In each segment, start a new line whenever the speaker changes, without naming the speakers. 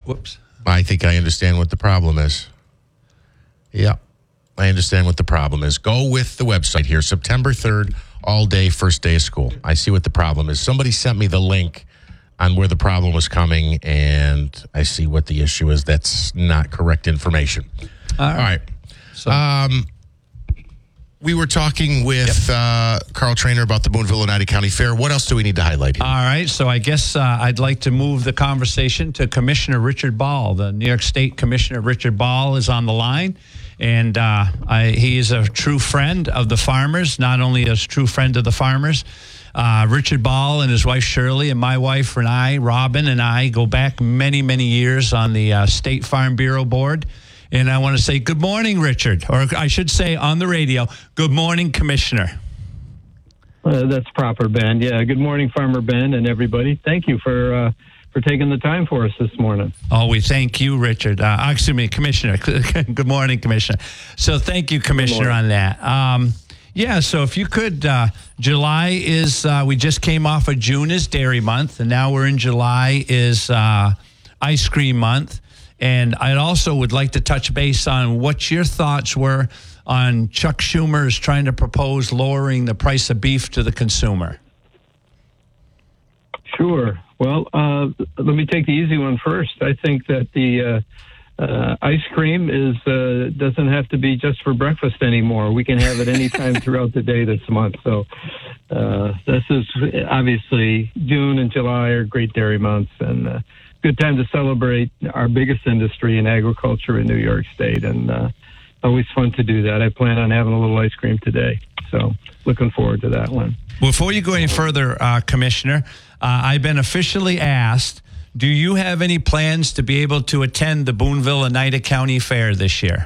Whoops.
I think I understand what the problem is. Yeah, I understand what the problem is. Go with the website here, September 3rd, all day, first day of school. I see what the problem is. Somebody sent me the link on where the problem was coming, and I see what the issue is. That's not correct information. All right.
So,
we were talking with Carl Trainer about the Boonville Oneida County Fair. What else do we need to highlight here?
all right. So I guess I'd like to move the conversation to Commissioner Richard Ball. The New York State Commissioner Richard Ball is on the line. And he is a true friend of the farmers, not only a true friend of the farmers. Richard Ball and his wife Shirley and my wife Renee, Robin, and I go back many, many years on the State Farm Bureau Board. And I want to say good morning, Richard, or I should say on the radio, good morning, Commissioner.
That's proper, Ben. Yeah, good morning, Farmer Ben and everybody. Thank you for taking the time for us this morning.
Oh, we thank you, Richard. Excuse me, Commissioner. Good morning, Commissioner. So thank you, Commissioner, on that. So if you could, July is, we just came off of June is Dairy Month, and now we're in July is Ice Cream Month. And I also would like to touch base on what your thoughts were on Chuck Schumer's trying to propose lowering the price of beef to the consumer.
Sure. Well, let me take the easy one first. I think that the ice cream doesn't have to be just for breakfast anymore. We can have it any time throughout the day this month. So this is obviously June and July are great dairy months, and good time to celebrate our biggest industry in agriculture in New York State, and always fun to do that. I plan on having a little ice cream today, so looking forward to that one.
Before you go any further, Commissioner, I've been officially asked, do you have any plans to be able to attend the Boonville Oneida County Fair this year?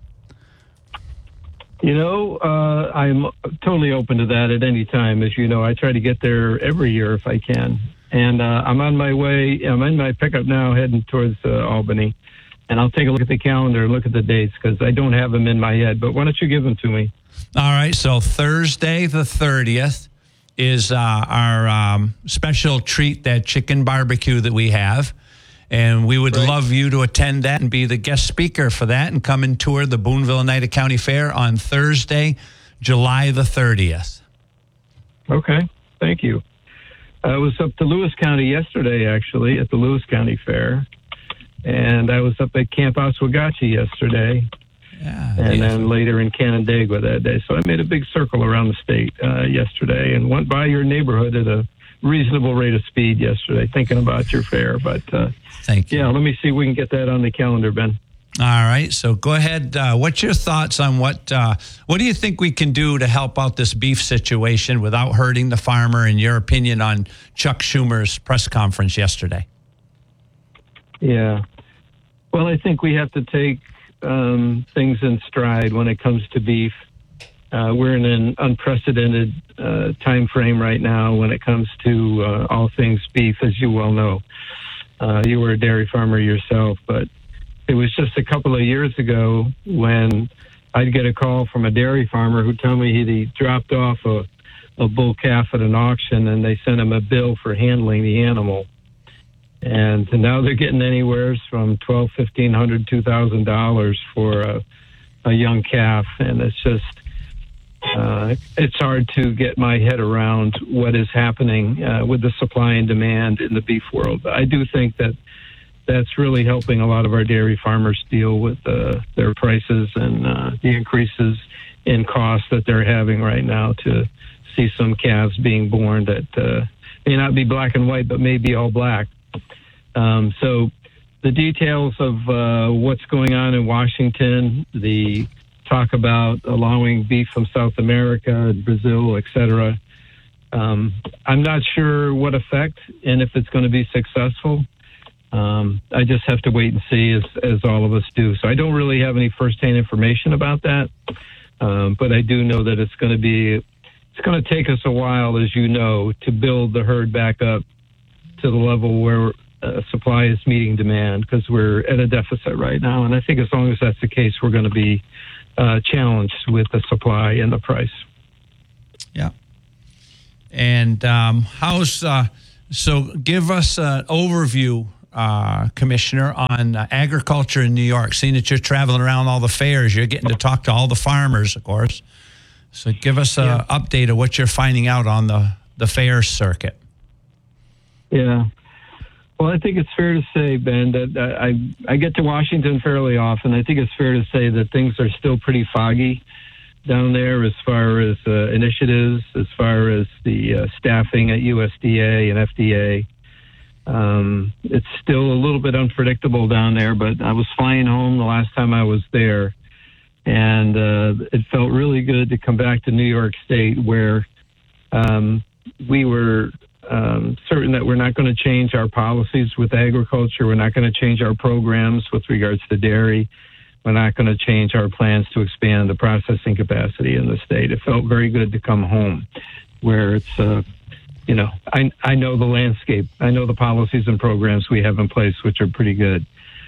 You know, I'm totally open to that at any time. As you know, I try to get there every year if I can. And I'm on my way. I'm in my pickup now heading towards Albany. And I'll take a look at the calendar and look at the dates because I don't have them in my head. But why don't you give them to me?
All right. So Thursday the 30th is our special treat, that chicken barbecue that we have. And we would love you to attend that and be the guest speaker for that and come and tour the Boonville Oneida County Fair on Thursday, July the 30th.
Okay. Thank you. I was up to Lewis County yesterday, actually, at the Lewis County Fair. And I was up at Camp Oswegatchie yesterday. And then later in Canandaigua that day. So I made a big circle around the state yesterday and went by your neighborhood at a reasonable rate of speed yesterday, thinking about your fair. But
thank you.
Yeah, let me see if we can get that on the calendar, Ben.
All right. So go ahead. What's your thoughts on what do you think we can do to help out this beef situation without hurting the farmer, in your opinion, on Chuck Schumer's press conference yesterday?
Yeah. Well, I think we have to take things in stride when it comes to beef. We're in an unprecedented time frame right now when it comes to all things beef, as you well know. You were a dairy farmer yourself, but it was just a couple of years ago when I'd get a call from a dairy farmer who'd tell me he dropped off a bull calf at an auction and they sent him a bill for handling the animal. And now they're getting anywhere from $1,200, $1,500, $2,000 for a young calf. And it's just, it's hard to get my head around what is happening with the supply and demand in the beef world. I do think that that's really helping a lot of our dairy farmers deal with their prices and the increases in costs that they're having right now to see some calves being born that may not be black and white, but may be all black. So the details of what's going on in Washington, the talk about allowing beef from South America, Brazil, et cetera, I'm not sure what effect and if it's going to be successful. I just have to wait and see as all of us do. So I don't really have any firsthand information about that. But I do know that it's going to take us a while, as you know, to build the herd back up to the level where supply is meeting demand, because we're at a deficit right now. And I think as long as that's the case, we're going to be challenged with the supply and the price.
Yeah. And so give us an overview Commissioner, on agriculture in New York. Seeing that you're traveling around all the fairs, you're getting to talk to all the farmers, of course. So give us an update of what you're finding out on the fair circuit.
Yeah. Well, I think it's fair to say, Ben, that I get to Washington fairly often. I think it's fair to say that things are still pretty foggy down there as far as initiatives, as far as the staffing at USDA and FDA. It's still a little bit unpredictable down there, but I was flying home the last time I was there, and it felt really good to come back to New York State, where we were certain that we're not going to change our policies with agriculture. We're not going to change our programs with regards to dairy. We're not going to change our plans to expand the processing capacity in the state. It felt very good to come home, where it's, I know the landscape. I know the policies and programs we have in place, which are pretty good.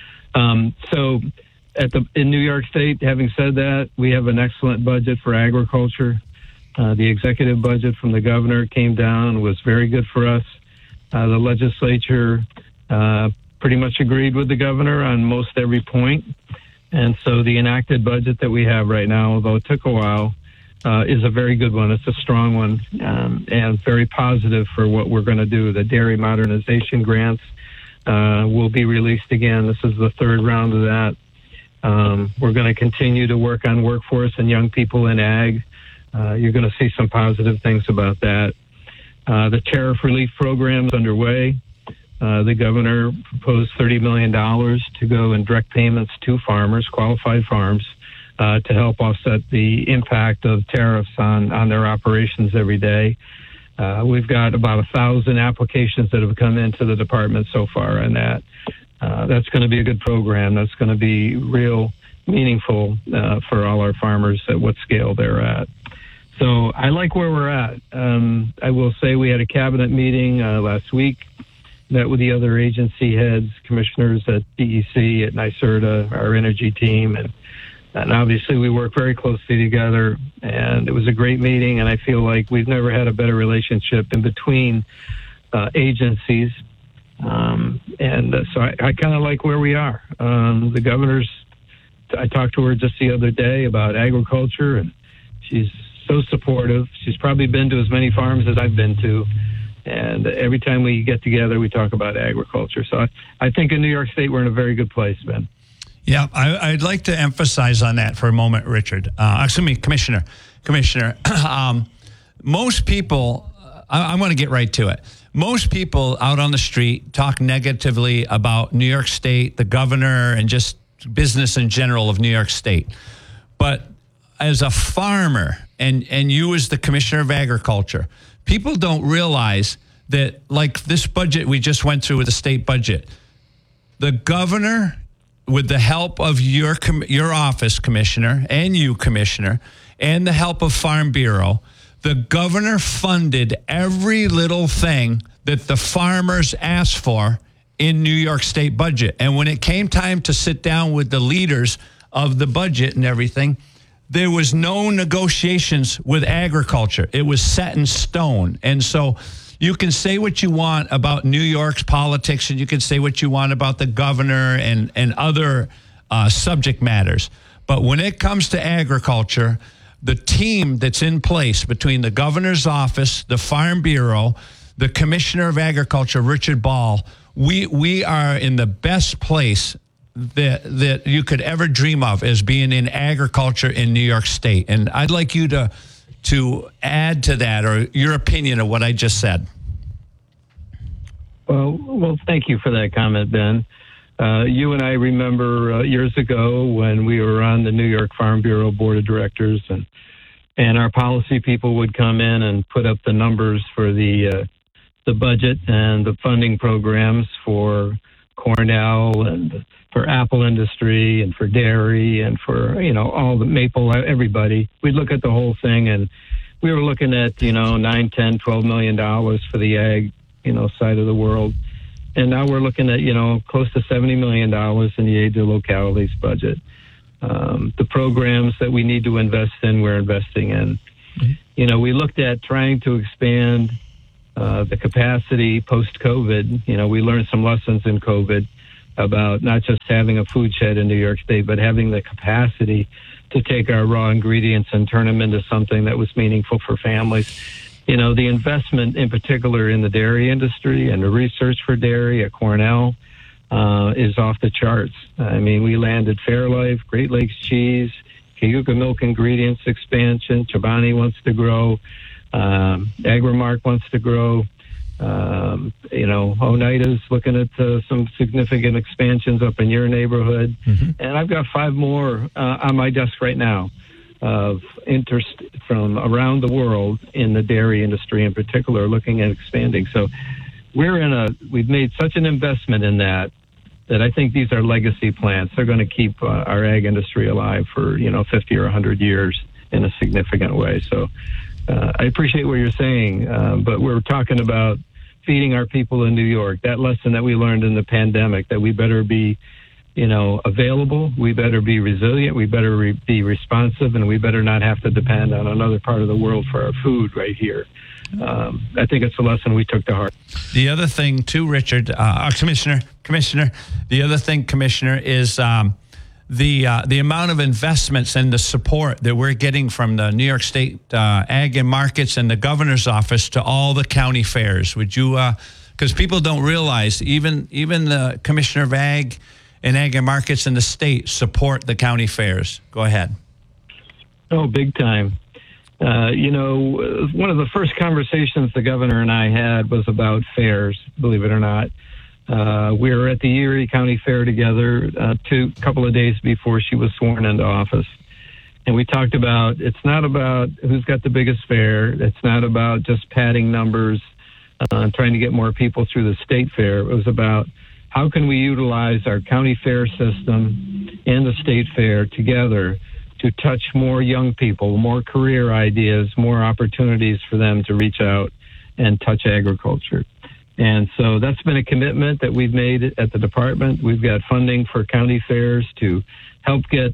So in New York State, having said that, we have an excellent budget for agriculture. The executive budget from the governor came down, was very good for us. The legislature pretty much agreed with the governor on most every point. And so the enacted budget that we have right now, although it took a while, is a very good one. It's a strong one and very positive for what we're going to do. The dairy modernization grants will be released again. This is the third round of that. We're going to continue to work on workforce and young people in ag. You're going to see some positive things about that. The tariff relief program is underway. The governor proposed $30 million to go in direct payments to farmers, qualified farms, to help offset the impact of tariffs on their operations every day. We've got about 1,000 applications that have come into the department so far on that. That's going to be a good program. That's going to be real meaningful for all our farmers at what scale they're at. So I like where we're at. I will say we had a cabinet meeting last week, met with the other agency heads, commissioners at DEC, at NYSERDA, our energy team, and obviously we work very closely together, and it was a great meeting, and I feel like we've never had a better relationship in between agencies, and so I kind of like where we are. The governor's, I talked to her just the other day about agriculture, and she's so supportive. She's probably been to as many farms as I've been to, and every time we get together, we talk about agriculture. So I think in New York State, we're in a very good place, Ben.
Yeah, I'd like to emphasize on that for a moment, Richard. Commissioner. Most people, I want to get right to it. Most people out on the street talk negatively about New York State, the governor, and just business in general of New York State. But as a farmer, and you as the Commissioner of Agriculture, people don't realize that, like this budget we just went through with the state budget, the governor, with the help of your office, Commissioner, and you, Commissioner, and the help of Farm Bureau, the governor funded every little thing that the farmers asked for in New York State budget. And when it came time to sit down with the leaders of the budget and everything, there was no negotiations with agriculture. It was set in stone. And so you can say what you want about New York's politics, and you can say what you want about the governor and other subject matters. But when it comes to agriculture, the team that's in place between the governor's office, the Farm Bureau, the Commissioner of Agriculture, Richard Ball, we are in the best place that you could ever dream of as being in agriculture in New York State. And I'd like you to add to that, or your opinion of what I just said.
Well, thank you for that comment, Ben. You and I remember years ago when we were on the New York Farm Bureau Board of Directors, and our policy people would come in and put up the numbers for the budget and the funding programs for Cornell and for apple industry and for dairy and for, all the maple, everybody. We'd look at the whole thing, and we were looking at, $9, $10, $12 million for the ag, side of the world. And now we're looking at, close to $70 million in the aid to localities budget. The programs that we need to invest in, we're investing in. Mm-hmm. We looked at trying to expand the capacity post-COVID. We learned some lessons in COVID about not just having a food shed in New York State, but having the capacity to take our raw ingredients and turn them into something that was meaningful for families. The investment in particular in the dairy industry and the research for dairy at Cornell is off the charts. I mean, we landed Fairlife, Great Lakes Cheese, Cayuga Milk Ingredients expansion. Chobani wants to grow. Agrimark wants to grow. Oneida's looking at some significant expansions up in your neighborhood. Mm-hmm. And I've got 5 more on my desk right now of interest from around the world in the dairy industry in particular, looking at expanding. So we've made such an investment in that I think these are legacy plants. They're going to keep our ag industry alive for, 50 or 100 years in a significant way. So I appreciate what you're saying, but we're talking about feeding our people in New York. That lesson that we learned in the pandemic, that we better be, available, we better be resilient, we better be responsive, and we better not have to depend on another part of the world for our food right here. I think it's a lesson we took to heart.
The other thing, too, Richard, Commissioner, the other thing, Commissioner, is the amount of investments and the support that we're getting from the New York State Ag and Markets and the governor's office to all the county fairs. Would you, because people don't realize, even the Commissioner of Ag and Ag and Markets in the state support the county fairs. Go ahead.
Oh, big time. One of the first conversations the governor and I had was about fairs, believe it or not. We were at the Erie County Fair together a couple of days before she was sworn into office. And we talked about, it's not about who's got the biggest fair. It's not about just padding numbers, trying to get more people through the state fair. It was about how can we utilize our county fair system and the state fair together to touch more young people, more career ideas, more opportunities for them to reach out and touch agriculture. And so that's been a commitment that we've made at the department. We've got funding for county fairs to help get,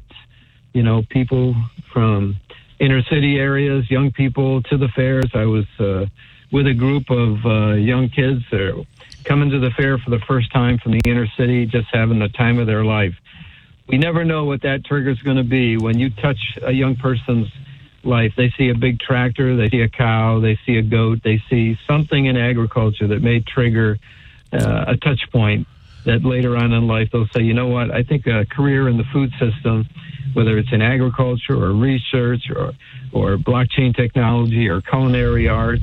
people from inner city areas, young people to the fairs. I was with a group of young kids coming to the fair for the first time from the inner city, just having the time of their life. We never know what that trigger is going to be. When you touch a young person's life, they see a big tractor, they see a cow, they see a goat, they see something in agriculture that may trigger a touch point that later on in life they'll say, you know what, I think a career in the food system, whether it's in agriculture or research or blockchain technology or culinary arts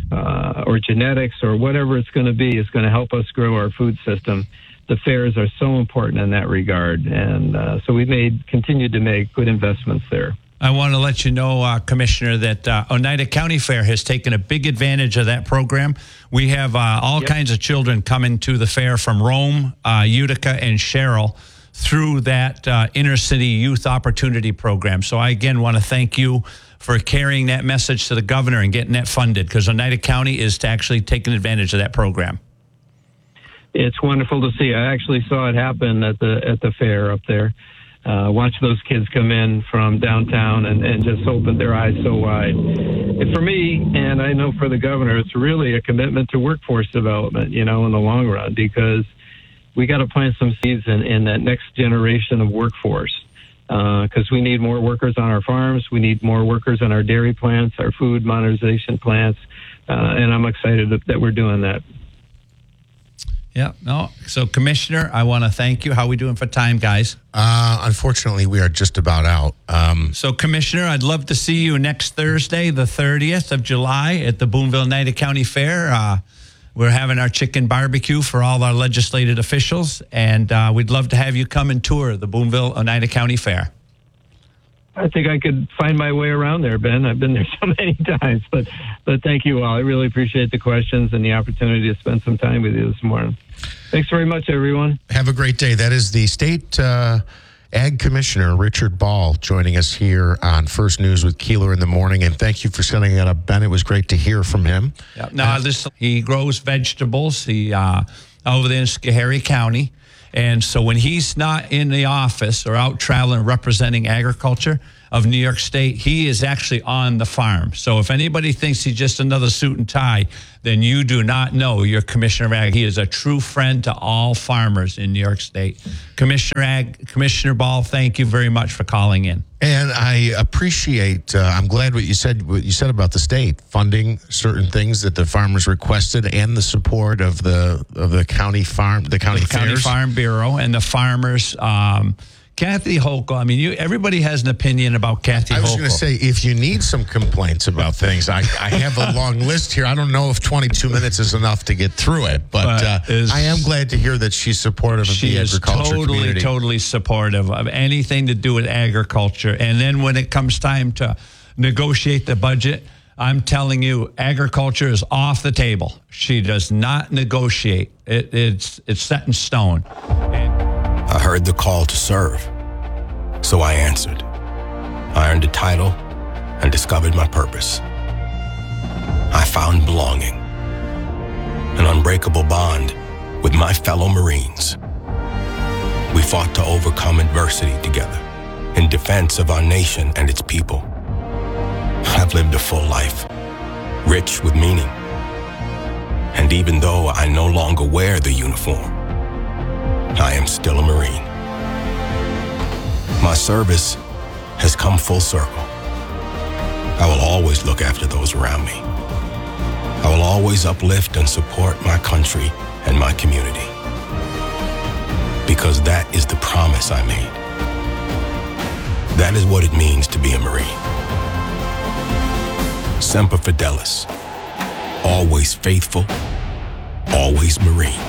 or genetics or whatever it's going to be, is going to help us grow our food system. The fairs are so important in that regard. And so we've continued to make good investments there.
I want to let you know, Commissioner, that Oneida County Fair has taken a big advantage of that program. We have all kinds of children coming to the fair from Rome, Utica, and Sherrill through that inner city youth opportunity program. So I, again, want to thank you for carrying that message to the governor and getting that funded, because Oneida County is actually taking advantage of that program.
It's wonderful to see. I actually saw it happen at the fair up there. Watch those kids come in from downtown and just open their eyes so wide. And for me, and I know for the governor, it's really a commitment to workforce development, in the long run, because we got to plant some seeds in that next generation of workforce, because we need more workers on our farms. We need more workers on our dairy plants, our food modernization plants, and I'm excited that we're doing that.
Yeah, no. So, Commissioner, I want to thank you. How are we doing for time, guys?
Unfortunately, we are just about out.
So, Commissioner, I'd love to see you next Thursday, the 30th of July, at the Boonville Oneida County Fair. We're having our chicken barbecue for all our legislated officials, and we'd love to have you come and tour the Boonville Oneida County Fair.
I think I could find my way around there, Ben. I've been there so many times, but thank you all. I really appreciate the questions and the opportunity to spend some time with you this morning. Thanks very much, everyone.
Have a great day. That is the State Ag Commissioner, Richard Ball, joining us here on First News with Keeler in the Morning. And thank you for setting that up, Ben. It was great to hear from him.
Yeah. Now, he grows vegetables over there in Schoharie County. And so when he's not in the office or out traveling representing agriculture, of New York State. He is actually on the farm. So if anybody thinks he's just another suit and tie, then you do not know your Commissioner of Ag. He is a true friend to all farmers in New York State. Commissioner Ball, thank you very much for calling in.
And I appreciate, I'm glad what you said about the state funding certain things that the farmers requested, and the support of the county farm, the county
Farm Bureau and the farmers. Kathy Hochul, I mean, everybody has an opinion about Kathy Hochul.
I was going to say, if you need some complaints about things, I have a long list here. I don't know if 22 minutes is enough to get through it, but I am glad to hear that she's supportive of the agriculture community.
Totally supportive of anything to do with agriculture. And then when it comes time to negotiate the budget, I'm telling you, agriculture is off the table. She does not negotiate. It's set in stone.
I heard the call to serve, so I answered. I earned a title and discovered my purpose. I found belonging, an unbreakable bond with my fellow Marines. We fought to overcome adversity together in defense of our nation and its people. I've lived a full life, rich with meaning. And even though I no longer wear the uniform, I am still a Marine. My service has come full circle. I will always look after those around me. I will always uplift and support my country and my community. Because that is the promise I made. That is what it means to be a Marine. Semper Fidelis. Always faithful, always Marine.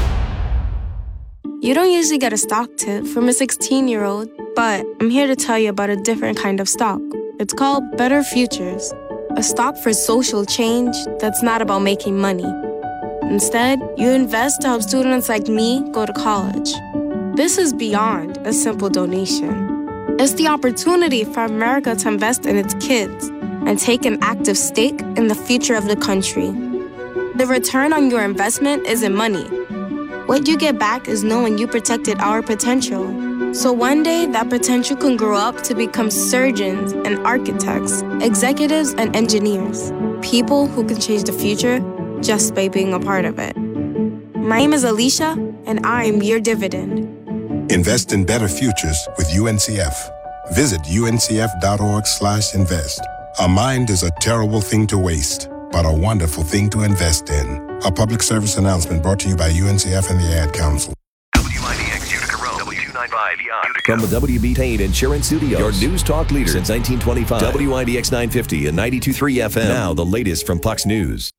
You don't usually get a stock tip from a 16-year-old, but I'm here to tell you about a different kind of stock. It's called Better Futures, a stock for social change that's not about making money. Instead, you invest to help students like me go to college. This is beyond a simple donation. It's the opportunity for America to invest in its kids and take an active stake in the future of the country. The return on your investment isn't money. What you get back is knowing you protected our potential. So one day, that potential can grow up to become surgeons and architects, executives and engineers, people who can change the future just by being a part of it. My name is Alicia, and I'm your dividend.
Invest in better futures with UNCF. Visit uncf.org/invest. A mind is a terrible thing to waste, but a wonderful thing to invest in. A public service announcement brought to you by UNCF and the Ad Council.
WIDX Utica Road, W295 Utica.
From the WB Payne Insurance Studios, your news talk leader since 1925. WIDX 950 and 92.3 FM. Now the latest from Fox News.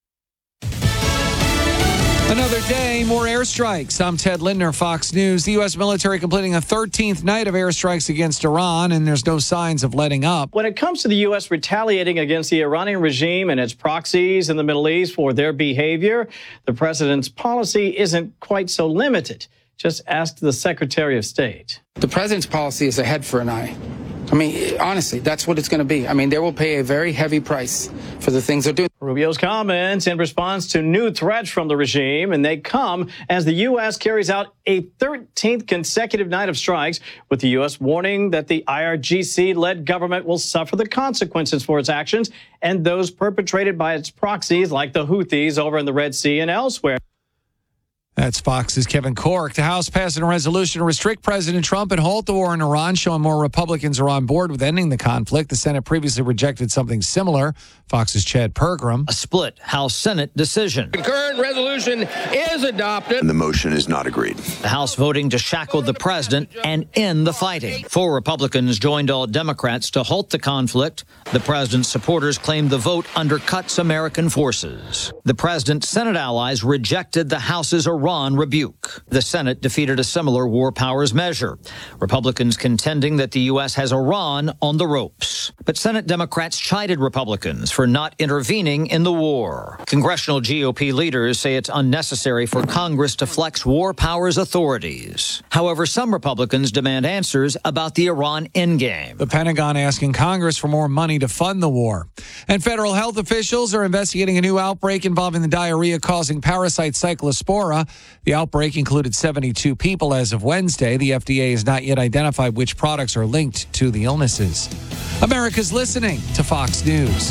Another day, more airstrikes. I'm Ted Lindner, Fox News. The U.S. military completing a 13th night of airstrikes against Iran, and there's no signs of letting up.
When it comes to the U.S. retaliating against the Iranian regime and its proxies in the Middle East for their behavior, the president's policy isn't quite so limited. Just ask the Secretary of State.
The president's policy is a head for an eye. I mean, honestly, that's what it's going to be. I mean, they will pay a very heavy price for the things they're doing.
Rubio's comments in response to new threats from the regime, and they come as the U.S. carries out a 13th consecutive night of strikes, with the U.S. warning that the IRGC-led government will suffer the consequences for its actions and those perpetrated by its proxies like the Houthis over in the Red Sea and elsewhere.
That's Fox's Kevin Corke. The House passing a resolution to restrict President Trump and halt the war in Iran, showing more Republicans are on board with ending the conflict. The Senate previously rejected something similar. Fox's Chad Pergram.
A split House-Senate decision.
Concurrent resolution is adopted.
And the motion is not agreed.
The House voting to shackle the president and end the fighting. 4 Republicans joined all Democrats to halt the conflict. The president's supporters claimed the vote undercuts American forces. The president's Senate allies rejected the House's Iran rebuke. The Senate defeated a similar war powers measure. Republicans contending that the U.S. has Iran on the ropes. But Senate Democrats chided Republicans for not intervening in the war. Congressional GOP leaders say it's unnecessary for Congress to flex war powers authorities. However, some Republicans demand answers about the Iran endgame.
The Pentagon asking Congress for more money money to fund the war. And federal health officials are investigating a new outbreak involving the diarrhea-causing parasite Cyclospora. The outbreak included 72 people as of Wednesday. The FDA has not yet identified which products are linked to the illnesses. America's listening to Fox News.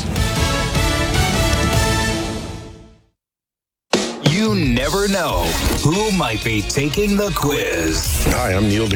You never know who might be taking the quiz.
Hi, I'm Neil deGrasse